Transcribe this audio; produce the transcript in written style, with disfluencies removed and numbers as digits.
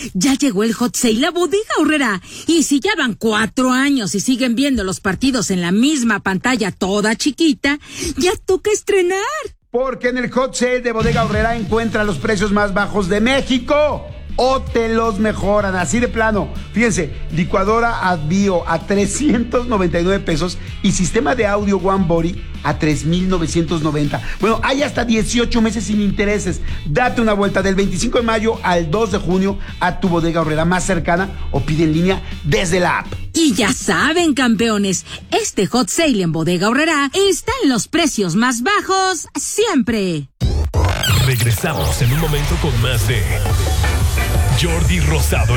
Ya llegó el Hot Sale a Bodega Aurrerá. Y si ya van 4 años y siguen viendo los partidos en la misma pantalla toda chiquita, ya toca estrenar. Porque en el Hot Sale de Bodega Aurrerá encuentra los precios más bajos de México. O te los mejoran, así de plano. Fíjense, licuadora Adbio a 399 pesos y sistema de audio One Body a 3,990. Bueno, hay hasta 18 meses sin intereses. Date una vuelta del 25 de mayo al 2 de junio a tu Bodega Aurrerá más cercana o pide en línea desde la app. Y ya saben, campeones, este Hot Sale en Bodega Aurrerá está en los precios más bajos siempre. Regresamos en un momento con más de Jordi Rosado